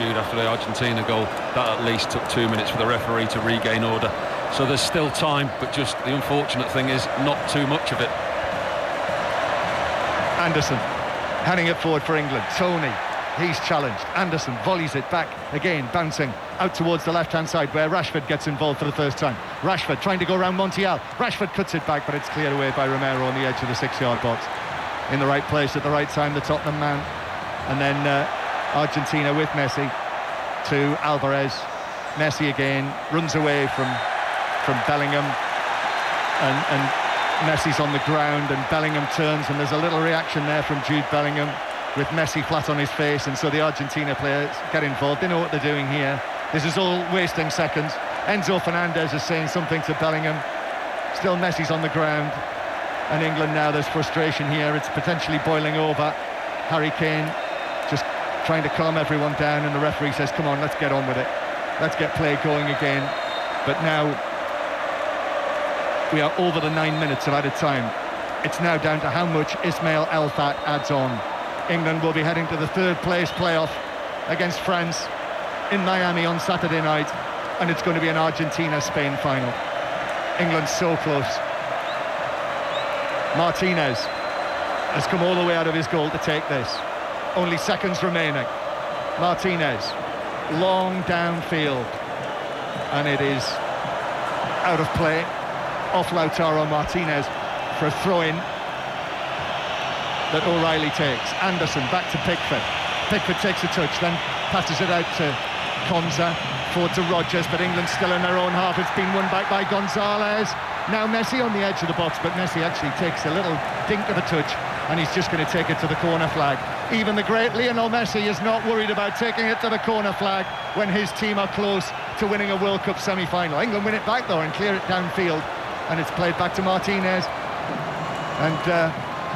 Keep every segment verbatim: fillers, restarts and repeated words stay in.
Jude, after the Argentina goal. That at least took two minutes for the referee to regain order. So there's still time, but just the unfortunate thing is not too much of it. Anderson handing it forward for England. Tony, he's challenged. Anderson volleys it back again, bouncing out towards the left-hand side where Rashford gets involved for the first time. Rashford trying to go around Montiel. Rashford cuts it back, but it's cleared away by Romero on the edge of the six-yard box. In the right place at the right time, the Tottenham man. And then uh, Argentina with Messi to Alvarez. Messi again runs away from from Bellingham, and, and Messi's on the ground, and Bellingham turns, and there's a little reaction there from Jude Bellingham with Messi flat on his face, and so the Argentina players get involved. They know what they're doing here. This is all wasting seconds. Enzo Fernandez is saying something to Bellingham. Still Messi's on the ground, and England now, there's frustration here. It's potentially boiling over. Harry Kane just trying to calm everyone down, and the referee says, come on, let's get on with it. Let's get play going again. But now we are over the nine minutes of added time. It's now down to how much Ismail El-Fat adds on. England will be heading to the third place playoff against France in Miami on Saturday night, and it's going to be an Argentina-Spain final. England's so close. Martinez has come all the way out of his goal to take this. Only seconds remaining. Martinez, long downfield, and it is out of play. Off Lautaro Martinez for a throw-in that O'Reilly takes. Anderson back to Pickford. Pickford takes a touch, then passes it out to Konza, forward to Rodgers, but England still in their own half. It's been won back by Gonzalez. Now Messi on the edge of the box, but Messi actually takes a little dink of a touch, and he's just going to take it to the corner flag. Even the great Lionel Messi is not worried about taking it to the corner flag when his team are close to winning a World Cup semi-final. England win it back though and clear it downfield, and it's played back to Martinez, and uh,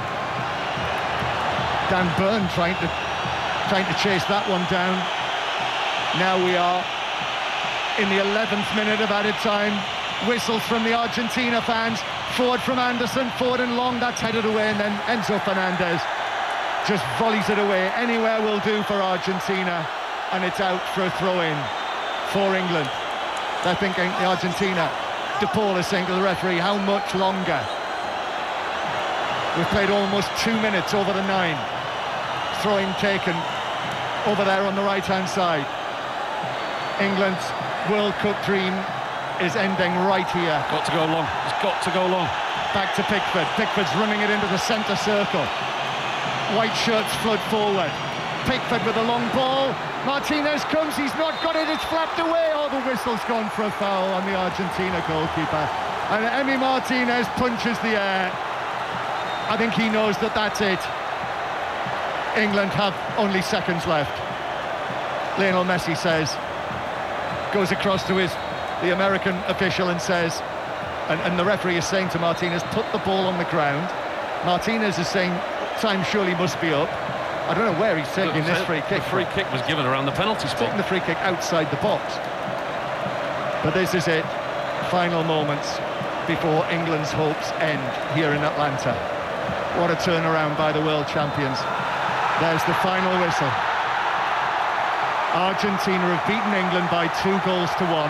Dan Burn trying to trying to chase that one down. Now we are in the eleventh minute of added time. Whistles from the Argentina fans. Forward from Anderson, forward and long, that's headed away, and then Enzo Fernandez just volleys it away. Anywhere will do for Argentina, and it's out for a throw-in for England. They're thinking, the Argentina, De Paul is saying to the referee, how much longer? We've played almost two minutes over the nine. Throw-in taken over there on the right-hand side. England's World Cup dream is ending right here. Got to go long. It's got to go long. Back to Pickford. Pickford's running it into the centre circle. White shirts flood forward. Pickford with a long ball. Martinez comes. He's not got it. It's flapped away. Oh, the whistle's gone for a foul on the Argentina goalkeeper. And Emi Martinez punches the air. I think he knows that that's it. England have only seconds left. Lionel Messi says, goes across to his the American official and says, and, and the referee is saying to Martinez, put the ball on the ground. Martinez is saying, time surely must be up. I don't know where he's taking this free kick. The free kick was given around the penalty spot. Taking the free kick outside the box. But this is it. Final moments before England's hopes end here in Atlanta. What a turnaround by the world champions. There's the final whistle. Argentina have beaten England by two goals to one.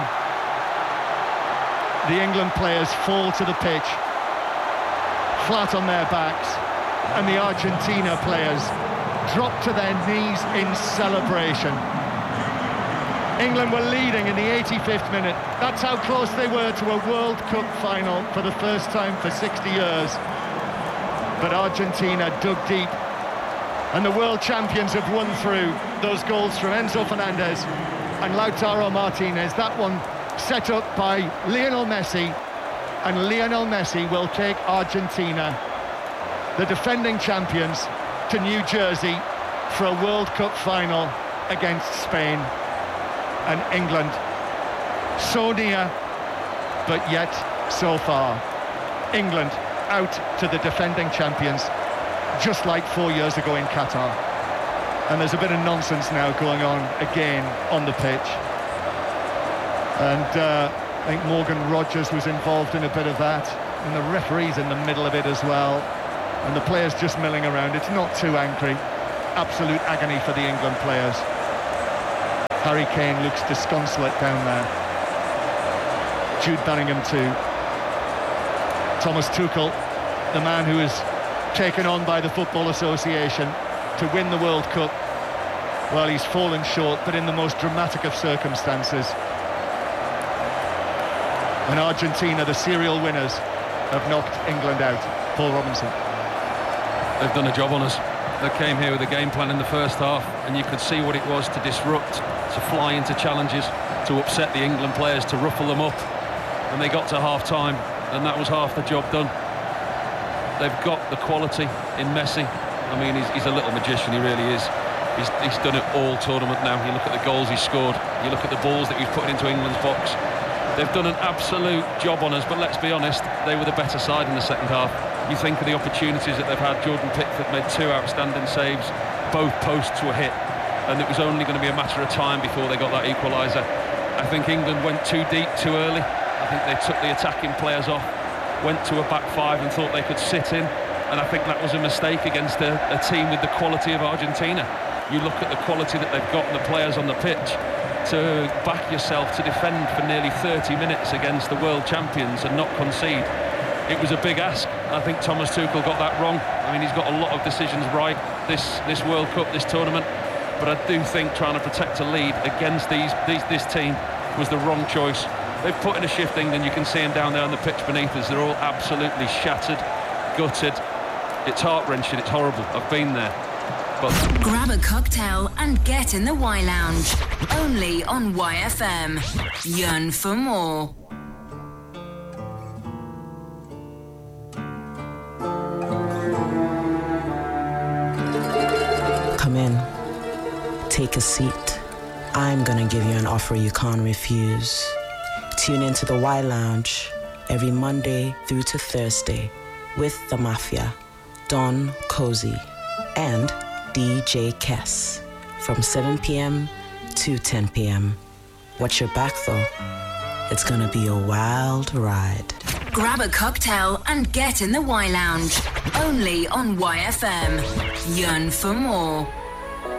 The England players fall to the pitch, flat on their backs, and the Argentina players drop to their knees in celebration. England were leading in the eighty-fifth minute. That's how close they were to a World Cup final for the first time for sixty years. But Argentina dug deep, and the world champions have won through. Those goals from Enzo Fernandez and Lautaro Martinez. That one set up by Lionel Messi, and Lionel Messi will take Argentina, the defending champions, to New Jersey for a World Cup final against Spain. And England, so near, but yet so far. England out to the defending champions, just like four years ago in Qatar. And there's a bit of nonsense now going on again on the pitch. And uh, I think Morgan Rodgers was involved in a bit of that, and the referee's in the middle of it as well, and the players just milling around. It's not too angry. Absolute agony for the England players. Harry Kane looks disconsolate down there. Jude Bellingham too. Thomas Tuchel, the man who is taken on by the Football Association to win the World Cup. Well, he's fallen short, but in the most dramatic of circumstances. And Argentina, the serial winners, have knocked England out. Paul Robinson. They've done a job on us. They came here with a game plan in the first half, and you could see what it was to disrupt, to fly into challenges, to upset the England players, to ruffle them up. And they got to half-time, and that was half the job done. They've got the quality in Messi. I mean, he's, he's a little magician, he really is. He's, he's done it all tournament now. You look at the goals he's scored, you look at the balls that he's put into England's box. They've done an absolute job on us, but let's be honest, they were the better side in the second half. You think of the opportunities that they've had. Jordan Pickford made two outstanding saves, both posts were hit, and it was only going to be a matter of time before they got that equaliser. I think England went too deep too early. I think they took the attacking players off, went to a back five and thought they could sit in, and I think that was a mistake against a, a team with the quality of Argentina. You look at the quality that they've got and the players on the pitch, to back yourself to defend for nearly thirty minutes against the world champions and not concede. It was a big ask. I think Thomas Tuchel got that wrong. I mean, he's got a lot of decisions right this this World Cup, this tournament, but I do think trying to protect a lead against these, these this team was the wrong choice. They've put in a shift, England. You can see them down there on the pitch beneath us. They're all absolutely shattered, gutted. It's heart-wrenching, it's horrible. I've been there. But grab a cocktail and get in the Y Lounge. Only on Y F M. Yearn for more. Come in. Take a seat. I'm gonna give you an offer you can't refuse. Tune into the Y Lounge every Monday through to Thursday with the Mafia, Don Cozy, and D J Kess from seven p.m. to ten p.m. Watch your back though. It's gonna be a wild ride. Grab a cocktail and get in the Y Lounge. Only on Y F M. Yearn for more.